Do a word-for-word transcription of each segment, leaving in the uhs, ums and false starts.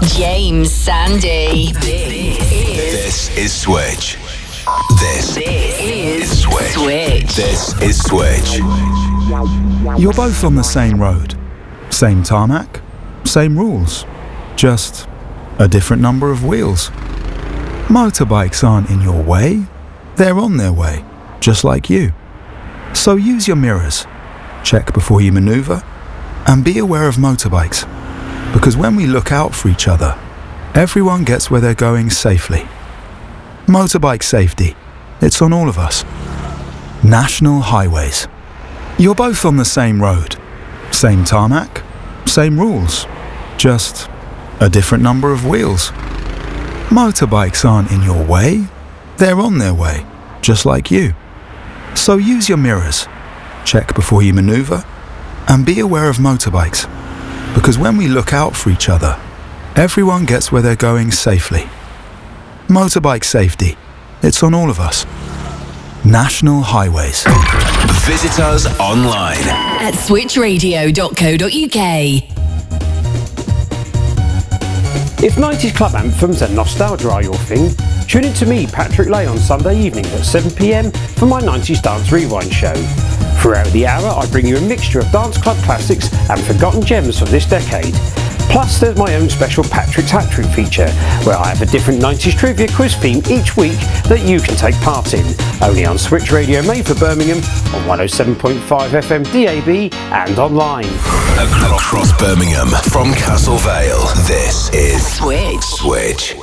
James Sandy. This is Switch. This is Switch. Switch. This is Switch. You're both on the same road, same tarmac, same rules, just a different number of wheels. Motorbikes aren't in your way, they're on their way, just like you. So use your mirrors, check before you maneuver, and be aware of motorbikes. Because when we look out for each other, everyone gets where they're going safely. Motorbike safety, it's on all of us. National highways. You're both on the same road, same tarmac, same rules, just a different number of wheels. Motorbikes aren't in your way, they're on their way, just like you. So use your mirrors, check before you maneuver, and be aware of motorbikes. Because when we look out for each other, everyone gets where they're going safely. Motorbike safety, it's on all of us. National highways. Visit us online At switch radio dot co dot uk. If nineties club anthems and nostalgia are your thing, tune in to me, Patrick Lay, on Sunday evening at seven p m for my nineties Dance Rewind show. Throughout the hour, I bring you a mixture of dance club classics and forgotten gems of this decade. Plus, there's my own special Patrick's Hat Trick feature, where I have a different nineties trivia quiz theme each week that you can take part in. Only on Switch Radio, made for Birmingham, on one oh seven point five F M D A B and online. across Birmingham from Castle Vale. This is Switch. Switch.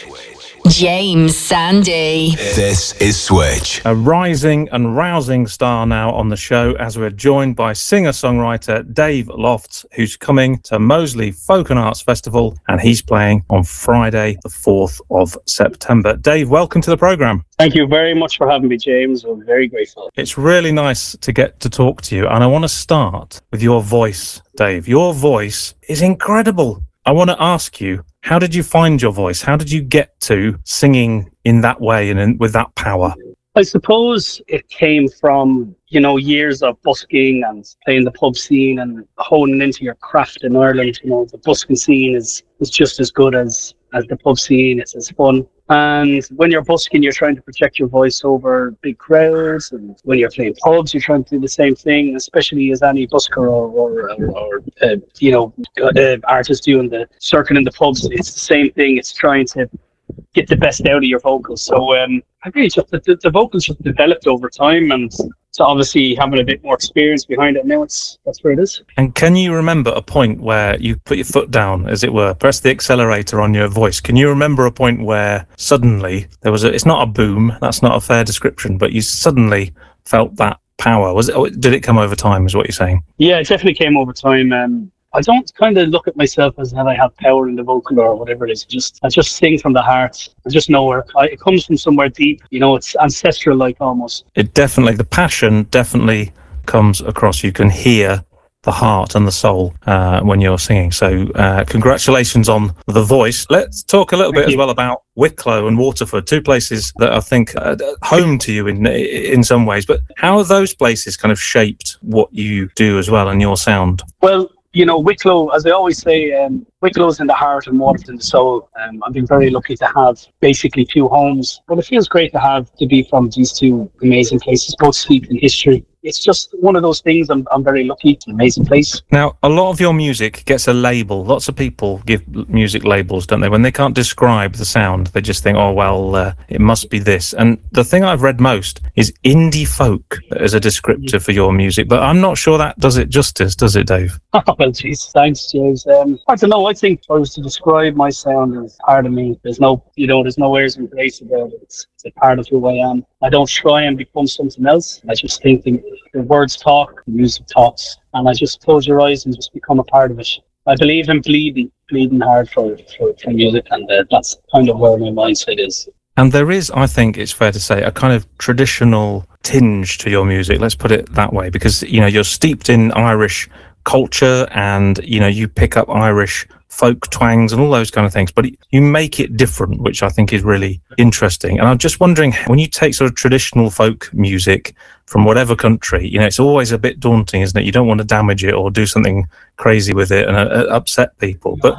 James Sandy. This is Switch. A rising and rousing star now on the show, as we're joined by singer-songwriter Dave Lofts, who's coming to Moseley Folk and Arts Festival, and he's playing on Friday the fourth of September. Dave, welcome to the programme. Thank you very much for having me, James. I'm very grateful. It's really nice to get to talk to you, and I want to start with your voice, Dave. Your voice is incredible. I want to ask you, how did you find your voice? How did you get to singing in that way and in, with that power? I suppose it came from, you know, years of busking and playing the pub scene and honing into your craft in Ireland. You know, the busking scene is, is just as good as, as the pub scene. It's as fun. And when you're busking, you're trying to project your voice over big crowds. And when you're playing pubs, you're trying to do the same thing, especially as any busker or, or, or, or uh, you know, uh, artist doing the circuit in the pubs. It's the same thing. It's trying to get the best out of your vocals. So um, I really just, the, the vocals just developed over time, and so obviously having a bit more experience behind it now, it's that's where it is. And can you remember a point where you put your foot down, as it were, press the accelerator on your voice? Can you remember a point where suddenly there was a, it's not a boom, that's not a fair description, but you suddenly felt that power? Was it, did it come over time, is what you're saying? Yeah, it definitely came over time. Um, I don't kind of look at myself as that I have power in the vocal or whatever it is. I just, I just sing from the heart. I just know where I, it comes from, somewhere deep. You know, it's ancestral-like almost. It definitely, the passion definitely comes across. You can hear the heart and the soul uh, when you're singing. So uh, congratulations on the voice. Let's talk a little Thank bit you. as well about Wicklow and Waterford, two places that I think are home to you in in some ways. But how have those places kind of shaped what you do as well and your sound? Well, you know, Wicklow, as I always say, um, Wicklow's in the heart and Waterford in the soul. Um, I've been very lucky to have basically two homes, but it feels great to have to be from these two amazing places, both steeped in history. It's just one of those things. I'm I'm very lucky. It's an amazing place. Now, a lot of your music gets a label. Lots of people give music labels, don't they? When they can't describe the sound, they just think, oh, well, uh, it must be this. And the thing I've read most is indie folk as a descriptor for your music. But I'm not sure that does it justice, does it, Dave? Well, geez, thanks, James. Um, I don't know. I think if I was to describe my sound as part of me, there's no, you know, there's no airs and grace about it. It's, it's a part of who I am. I don't try and become something else. I just think the, the words talk, the music talks, and I just close your eyes and just become a part of it. I believe in bleeding, bleeding hard for, for, for music, and uh, that's kind of where my mindset is. And there is, I think it's fair to say, a kind of traditional tinge to your music, let's put it that way, because, you know, you're steeped in Irish culture and, you know, you pick up Irish folk twangs and all those kind of things, but you make it different, which I think is really interesting. And I'm just wondering, when you take sort of traditional folk music from whatever country, you know, it's always a bit daunting, isn't it? You don't want to damage it or do something crazy with it and uh, upset people. But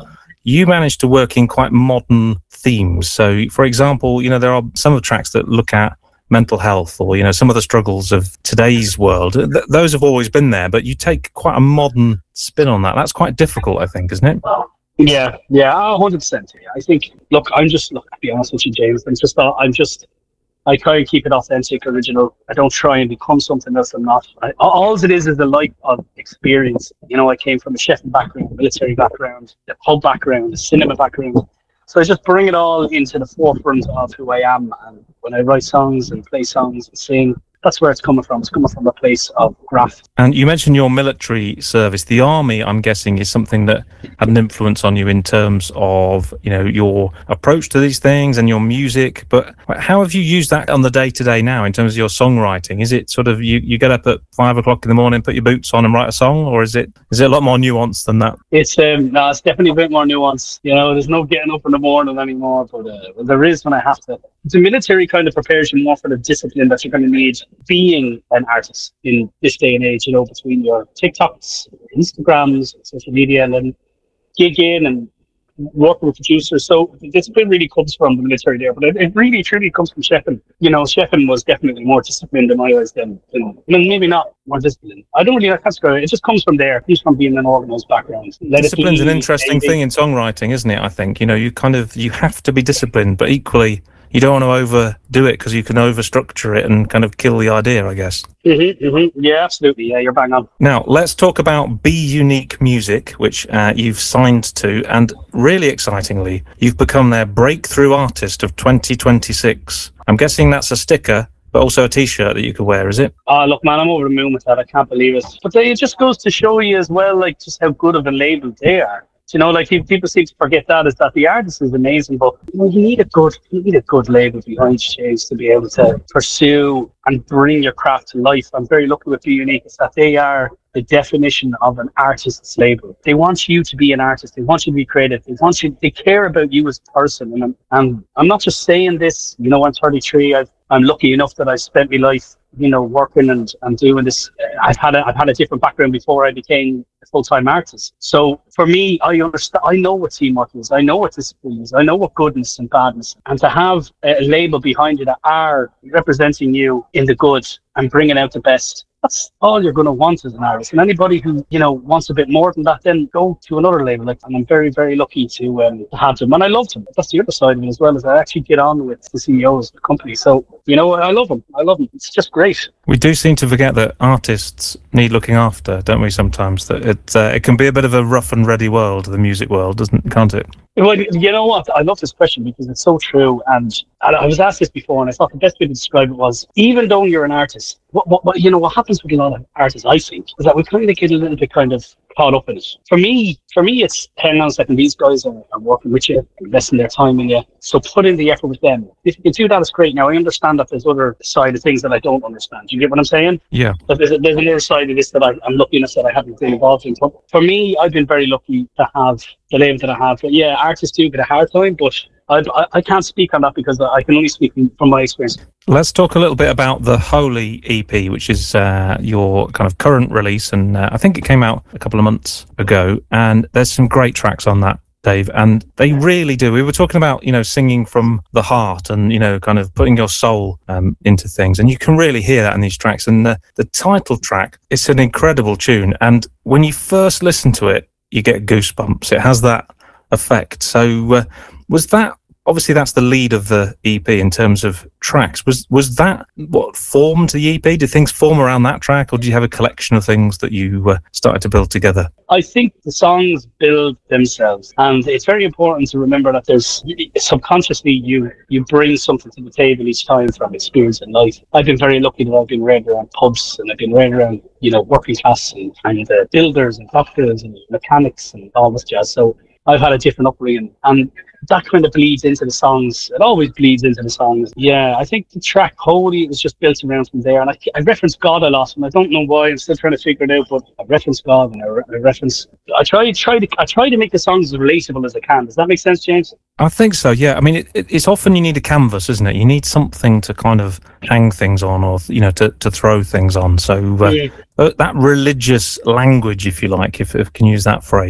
you managed to work in quite modern themes. So, for example, you know, there are some of the tracks that look at mental health or, you know, some of the struggles of today's world. Th- those have always been there, but you take quite a modern spin on that. That's quite difficult, I think, isn't it? Yeah, yeah, one hundred percent. Yeah. I think, look, I'm just, look, to be honest with you, James, I'm just, uh, I'm just, I try and keep it authentic, original. I don't try and become something else I'm not. I, all it is is a life of experience. You know, I came from a chefing background, a military background, a pub background, a cinema background. So I just bring it all into the forefront of who I am. And when I write songs and play songs and sing, that's where it's coming from. It's coming from a place of graft. And you mentioned your military service. The army, I'm guessing, is something that had an influence on you in terms of, you know, your approach to these things and your music. But how have you used that on the day to day now in terms of your songwriting? Is it sort of you, you get up at five o'clock in the morning, put your boots on and write a song, or is it is it a lot more nuanced than that? It's um, no, it's definitely a bit more nuanced. You know, there's no getting up in the morning anymore, but uh, there is when I have to. The military kind of prepares you more for the discipline that you're going to need being an artist in this day and age, you know, between your TikToks, Instagrams, social media, and then gigging and working with producers. So the discipline really comes from the military there, but it, it really truly comes from chefing. You know, chefing was definitely more disciplined in my eyes than, than well, maybe not more disciplined. I don't really like that. It just comes from there. It comes from being an organised background. Let Discipline's an interesting thing in songwriting, isn't it? I think, you know, you kind of, you have to be disciplined, but equally you don't want to overdo it because you can overstructure it and kind of kill the idea, I guess. Mm-hmm, mm-hmm. Yeah, absolutely. Yeah, you're bang on. Now, let's talk about Be Unique Music, which uh, you've signed to, and really excitingly, you've become their breakthrough artist of twenty twenty-six. I'm guessing that's a sticker, but also a T-shirt that you could wear, is it? Oh, look, man, I'm over the moon with that. I can't believe it. But it just goes to show you as well, like, just how good of a label they are. You know, like people seem to forget that is that the artist is amazing, but you know, you need a good, you need a good label behind you, James, to be able to pursue and bring your craft to life. I'm very lucky with Be Unique is that they are the definition of an artist's label. They want you to be an artist. They want you to be creative. They want you. They care about you as a person. And I'm, I'm, I'm not just saying this. You know, I'm thirty-three. I've, I'm lucky enough that I spent my life, you know, working and, and doing this. I've had a, I've had a different background before I became a full-time artist. So for me, I understand. I know what teamwork is. I know what discipline is. I know what goodness and badness. And to have a label behind you that are representing you in the good and bringing out the best, that's all you're going to want as an artist. And anybody who, you know, wants a bit more than that, then go to another label. Like, and I'm very, very lucky to, um, to have them. And I love them. That's the other side of it as well, as I actually get on with the C E Os of the company. So, you know, I love them. I love them. It's just great. We do seem to forget that artists need looking after, don't we, sometimes? That it, uh, it can be a bit of a rough and ready world, the music world, doesn't can't it? Well, you know what? I love this question because it's so true. And I was asked this before, and I thought the best way to describe it was, even though you're an artist, what, what, what you know, what happens with a lot of artists, I think, is that we kind of get a little bit kind of caught up in it. For me, for me, it's hang on a second. These guys are, are working with you, investing their time in you. So put in the effort with them. If you can do that, it's great. Now I understand that there's other side of things that I don't understand. You get what I'm saying? Yeah. But there's, a, there's another side of this that I, I'm lucky enough that I haven't been involved in. But for me, I've been very lucky to have the label that I have. But yeah, artists do get a hard time, but I, I, I can't speak on that because I can only speak from my experience. Let's talk a little bit about the Holy E P, which is uh, your kind of current release, and uh, I think it came out a couple of months ago, and there's some great tracks on that, Dave, and they really do. We were talking about, you know, singing from the heart and, you know, kind of putting your soul um, into things, and you can really hear that in these tracks. And the, the title track, it's an incredible tune, and when you first listen to it, you get goosebumps. It has that effect. So uh, was that, obviously that's the lead of the E P in terms of tracks. Was was that what formed the E P? Did things form around that track, or did you have a collection of things that you uh, started to build together? I think the songs build themselves, and it's very important to remember that there's subconsciously you you bring something to the table each time from experience in life. I've been very lucky that I've been raised around pubs, and I've been raised around, you know, working class and, and uh, builders and doctors and mechanics and all this jazz. So I've had a different upbringing, and that kind of bleeds into the songs. It always bleeds into the songs. Yeah, I think the track Holy was just built around from there. And I, I reference God a lot, and I don't know why. I'm still trying to figure it out, but I reference God and I, re- I reference. I try, try to, I try to make the songs as relatable as I can. Does that make sense, James? I think so. Yeah. I mean, it, it, it's often you need a canvas, isn't it? You need something to kind of hang things on, or you know, to, to throw things on. So uh, yeah. uh, that religious language, if you like, if, if I can use that phrase.